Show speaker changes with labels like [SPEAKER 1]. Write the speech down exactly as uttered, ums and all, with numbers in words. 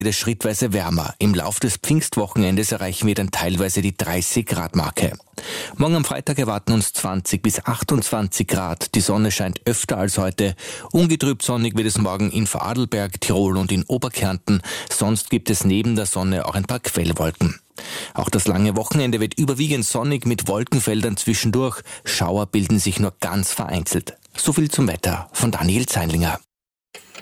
[SPEAKER 1] wieder schrittweise wärmer. Im Lauf des Pfingstwochenendes erreichen wir dann teilweise die dreißig Grad Marke. Morgen am Freitag erwarten uns zwanzig bis achtundzwanzig Grad. Die Sonne scheint öfter als heute. Ungetrübt sonnig wird es morgen in Vorarlberg, Tirol und in Oberkärnten. Sonst gibt es neben der Sonne auch ein paar Quellwolken. Auch das lange Wochenende wird überwiegend sonnig mit Wolkenfeldern zwischendurch. Schauer bilden sich nur ganz vereinzelt. So viel zum Wetter von Daniel Zeinlinger.